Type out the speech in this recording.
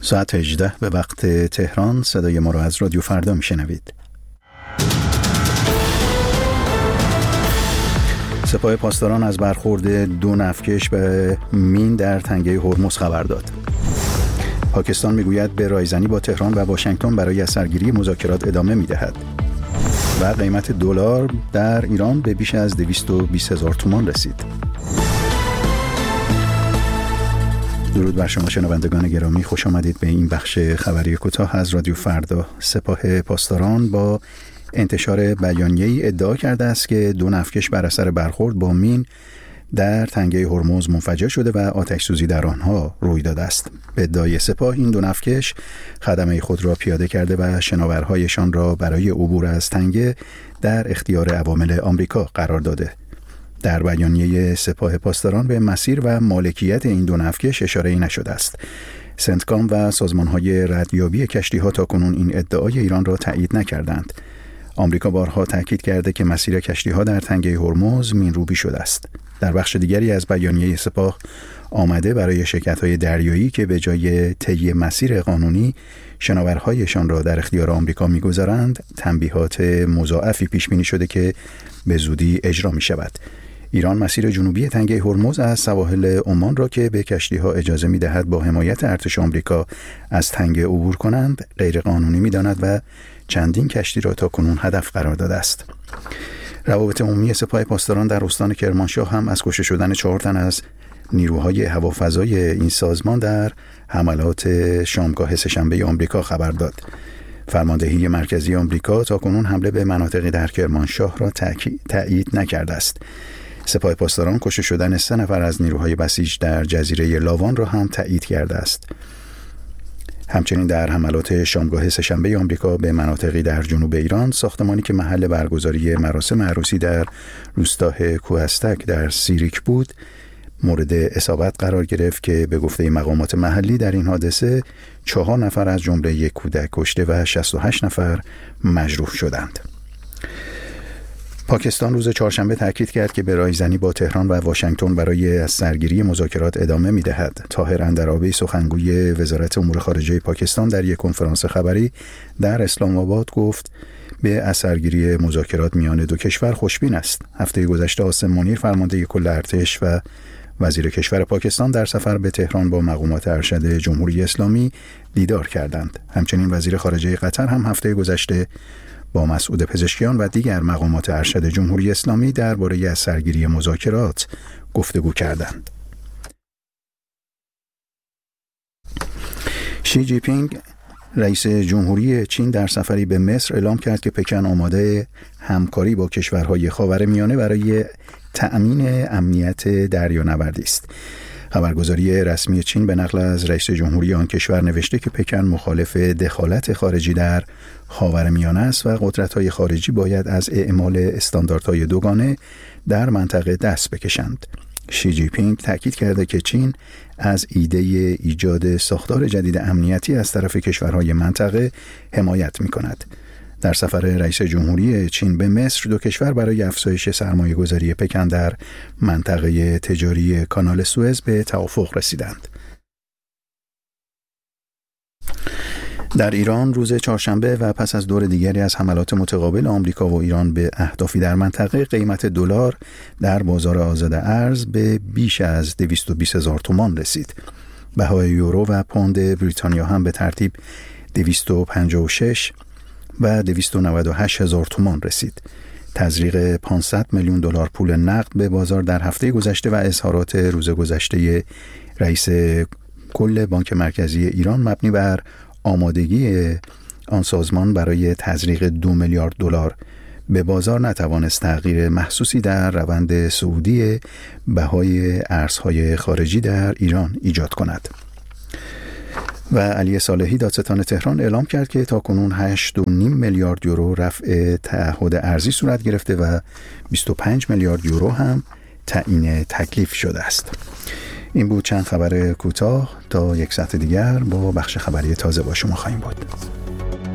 ساعت 18 به وقت تهران. صدای ما را از رادیو فردا میشنوید. سپاه پاسداران از برخورد دو نفتکش به مین در تنگه هرمز خبر داد. پاکستان میگوید به رایزنی با تهران و واشنگتن برای اثرگیری مذاکرات ادامه میدهد. و قیمت دلار در ایران به بیش از 220,000 تومان رسید. درود بر شما شنوندگان گرامی، خوش آمدید به این بخش خبری کوتاه از رادیو فردا. سپاه پاسداران با انتشار بیانیه‌ای ادعا کرده است که دو نفتکش بر اثر برخورد با مین در تنگه هرمز منفجر شده و آتش سوزی در آنها روی داده است. به ادعای سپاه این دو نفتکش خدمه خود را پیاده کرده و شناورهایشان را برای عبور از تنگه در اختیار عوامل آمریکا قرار داده. در بیانیه سپاه پاسداران به مسیر و مالکیت این دو نفتکش اشاره‌ای نشده است. سنتکام و سازمان‌های ردیابی کشتی‌ها تاکنون این ادعای ایران را تایید نکردند. آمریکا بارها تاکید کرده که مسیر کشتی‌ها در تنگه هرمز مین‌روبی شده است. در بخش دیگری از بیانیه سپاه آمده برای شرکت‌های دریایی که به جای طی مسیر قانونی شناورهایشان را در اختیار آمریکا می‌گذارند، تنبیهات مضاعفی پیش بینی شده که به زودی اجرا می‌شود. ایران مسیر جنوبی تنگه هرمز از سواحل عمان را که به کشتی‌ها اجازه می‌دهد با حمایت ارتش آمریکا از تنگه عبور کنند غیرقانونی می‌داند و چندین کشتی را تاکنون هدف قرار داده است. روابط عمومی سپاه پاسداران در استان کرمانشاه هم از کشته شدن 4 تن از نیروهای هوافضای این سازمان در حملات شامگاه سه‌شنبه آمریکا خبر داد. فرماندهی مرکزی آمریکا تاکنون حمله به مناطقی در کرمانشاه را تایید نکرده است. سپاه پاسداران کشته شدن 3 نفر از نیروهای بسیج در جزیره لاوان را هم تایید کرده است. همچنین در حملات شامگاه سه‌شنبه آمریکا به مناطقی در جنوب ایران، ساختمانی که محل برگزاری مراسم عروسی در روستای کوهستک در سیریک بود مورد اصابت قرار گرفت که به گفته مقامات محلی در این حادثه 4 نفر از جمله 1 کودک کشته و 68 نفر مجروح شدند. پاکستان روز چهارشنبه تاکید کرد که به رایزنی با تهران و واشنگتن برای سرگیری مذاکرات ادامه می‌دهد. طاهر اندرآبی سخنگوی وزارت امور خارجه پاکستان در یک کنفرانس خبری در اسلام آباد گفت به اثرگیری مذاکرات میان دو کشور خوشبین است. هفته گذشته عاصم منیر فرمانده کل ارتش و وزیر کشور پاکستان در سفر به تهران با مقامات ارشد جمهوری اسلامی دیدار کردند. همچنین وزیر خارجه قطر هم هفته گذشته با مسعود پزشکیان و دیگر مقامات ارشد جمهوری اسلامی درباره اثرگیری مذاکرات گفتگو کردند. شی جی پینگ رئیس جمهوری چین در سفری به مصر اعلام کرد که پکن آماده همکاری با کشورهای خاورمیانه برای تأمین امنیت دریانوردی است. خبرگزاری رسمی چین به نقل از رئیس جمهوری آن کشور نوشته که پکن مخالف دخالت خارجی در خاورمیانه است و قدرت‌های خارجی باید از اعمال استانداردهای دوگانه در منطقه دست بکشند. شی جی پینگ تاکید کرده که چین از ایده ایجاد ساختار جدید امنیتی از طرف کشورهای منطقه حمایت می‌کند. در سفر رئیس جمهوری چین به مصر، دو کشور برای افزایش سرمایه‌گذاری پکن در منطقه تجاری کانال سوئز به توافق رسیدند. در ایران روز چهارشنبه و پس از دور دیگری از حملات متقابل آمریکا و ایران به اهدافی در منطقه، قیمت دلار در بازار آزاد ارز به بیش از 220,000 تومان رسید. بهای یورو و پوند بریتانیا هم به ترتیب 256 و 298,000 تومان رسید. تزریق 500 میلیون دلار پول نقد به بازار در هفته گذشته و اظهارات روز گذشته رئیس کل بانک مرکزی ایران مبنی بر آمادگی آن سازمان برای تزریق 2 میلیارد دلار به بازار نتوانست تغییر محسوسی در روند صعودی بهای ارزهای خارجی در ایران ایجاد کند. و علی صالحی دادستان تهران اعلام کرد که تاکنون 8.5 میلیارد یورو رفع تعهد ارزی صورت گرفته و 25 میلیارد یورو هم تعیین تکلیف شده است. این بود چند خبر کوتاه. تا یک ساعت دیگر با بخش خبری تازه با شما خواهیم بود.